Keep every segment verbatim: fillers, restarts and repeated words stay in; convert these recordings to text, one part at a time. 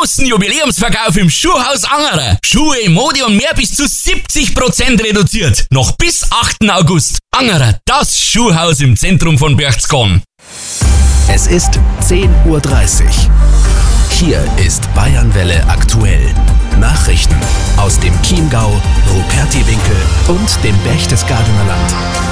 großen Jubiläumsverkauf im Schuhhaus Angerer. Schuhe, Mode und mehr bis zu siebzig Prozent reduziert. Noch bis achten August. Angerer, das Schuhhaus im Zentrum von Berchtesgaden. Es ist zehn Uhr dreißig. Hier ist Bayernwelle aktuell. Nachrichten aus dem Chiemgau, Rupertiwinkel und dem Berchtesgadener Land.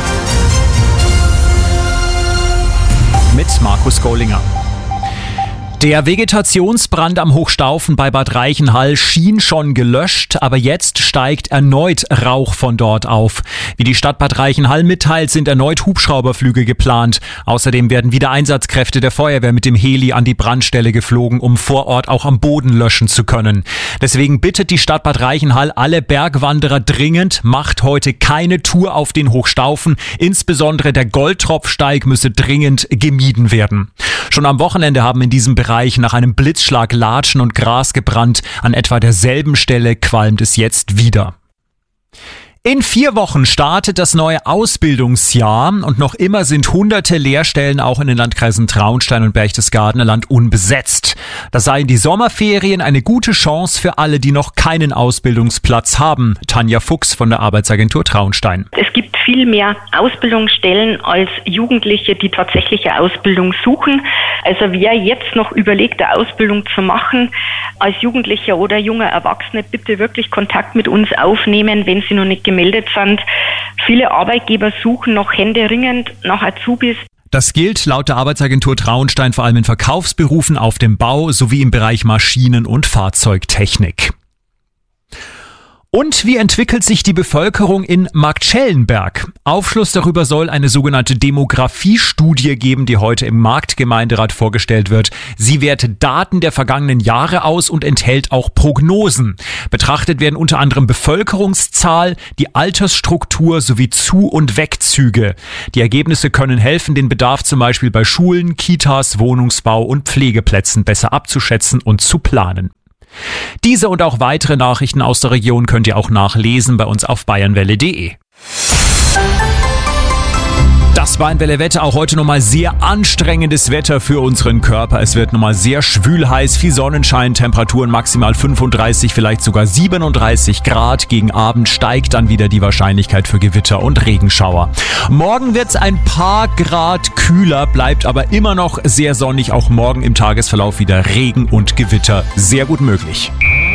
Mit Markus Gollinger. Der Vegetationsbrand am Hochstaufen bei Bad Reichenhall schien schon gelöscht, aber jetzt steigt erneut Rauch von dort auf. Wie die Stadt Bad Reichenhall mitteilt, sind erneut Hubschrauberflüge geplant. Außerdem werden wieder Einsatzkräfte der Feuerwehr mit dem Heli an die Brandstelle geflogen, um vor Ort auch am Boden löschen zu können. Deswegen bittet die Stadt Bad Reichenhall alle Bergwanderer dringend, macht heute keine Tour auf den Hochstaufen. Insbesondere der Goldtropfsteig müsse dringend gemieden werden. Schon am Wochenende haben in diesem Bereich nach einem Blitzschlag Latschen und Gras gebrannt. An etwa derselben Stelle qualmt es jetzt wieder. In vier Wochen startet das neue Ausbildungsjahr und noch immer sind hunderte Lehrstellen auch in den Landkreisen Traunstein und Berchtesgadener Land unbesetzt. Das seien die Sommerferien eine gute Chance für alle, die noch keinen Ausbildungsplatz haben. Tanja Fuchs von der Arbeitsagentur Traunstein. Es gibt viel mehr Ausbildungsstellen als Jugendliche, die tatsächliche Ausbildung suchen. Also wer jetzt noch überlegt, eine Ausbildung zu machen, als Jugendlicher oder junger Erwachsene, bitte wirklich Kontakt mit uns aufnehmen, wenn Sie noch nicht gemeldet sind. Viele Arbeitgeber suchen noch händeringend nach Azubis. Das gilt laut der Arbeitsagentur Traunstein vor allem in Verkaufsberufen, auf dem Bau sowie im Bereich Maschinen- und Fahrzeugtechnik. Und wie entwickelt sich die Bevölkerung in Marktschellenberg? Aufschluss darüber soll eine sogenannte Demografiestudie geben, die heute im Marktgemeinderat vorgestellt wird. Sie wertet Daten der vergangenen Jahre aus und enthält auch Prognosen. Betrachtet werden unter anderem Bevölkerungszahl, die Altersstruktur sowie Zu- und Wegzüge. Die Ergebnisse können helfen, den Bedarf zum Beispiel bei Schulen, Kitas, Wohnungsbau und Pflegeplätzen besser abzuschätzen und zu planen. Diese und auch weitere Nachrichten aus der Region könnt ihr auch nachlesen bei uns auf bayernwelle punkt de. Das Bayernwelle-Wetter, auch heute nochmal sehr anstrengendes Wetter für unseren Körper. Es wird nochmal sehr schwül heiß, viel Sonnenschein, Temperaturen maximal fünfunddreißig, vielleicht sogar siebenunddreißig Grad. Gegen Abend steigt dann wieder die Wahrscheinlichkeit für Gewitter und Regenschauer. Morgen wird es ein paar Grad kühler, bleibt aber immer noch sehr sonnig. Auch morgen im Tagesverlauf wieder Regen und Gewitter sehr gut möglich.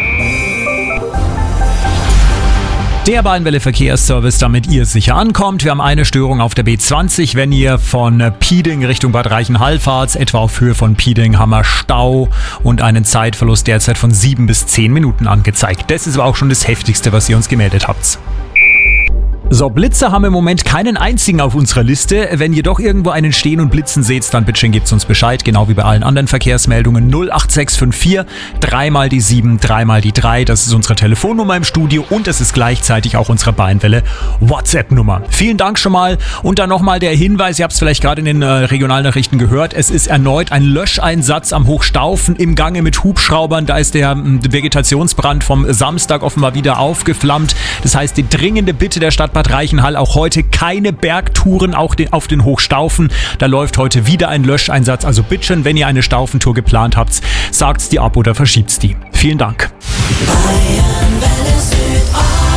Der Bayernwelle-Verkehrsservice, damit ihr sicher ankommt. Wir haben eine Störung auf der B zwanzig. Wenn ihr von Pieding Richtung Bad Reichenhall fahrt, etwa auf Höhe von Pieding, haben wir Stau und einen Zeitverlust derzeit von sieben bis zehn Minuten angezeigt. Das ist aber auch schon das Heftigste, was ihr uns gemeldet habt. So, Blitze haben im Moment keinen einzigen auf unserer Liste. Wenn ihr doch irgendwo einen stehen und blitzen seht, dann bitte schön gebt uns Bescheid, genau wie bei allen anderen Verkehrsmeldungen. null acht sechs fünf vier, dreimal die sieben, dreimal die drei. Das ist unsere Telefonnummer im Studio und es ist gleichzeitig auch unsere Bayernwelle WhatsApp-Nummer. Vielen Dank schon mal. Und dann nochmal der Hinweis, ihr habt es vielleicht gerade in den äh, Regionalnachrichten gehört, es ist erneut ein Löscheinsatz am Hochstaufen im Gange mit Hubschraubern. Da ist der äh, Vegetationsbrand vom Samstag offenbar wieder aufgeflammt. Das heißt, die dringende Bitte der Stadt Bad Reichenhall, auch heute keine Bergtouren auch den, auf den Hochstaufen. Da läuft heute wieder ein Löscheinsatz. Also bitte schön, wenn ihr eine Staufentour geplant habt, sagt's die ab oder verschiebt's die. Vielen Dank.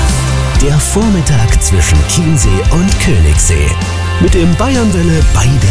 Der Vormittag zwischen Chiemsee und Königssee. Mit dem Bayernwelle bei der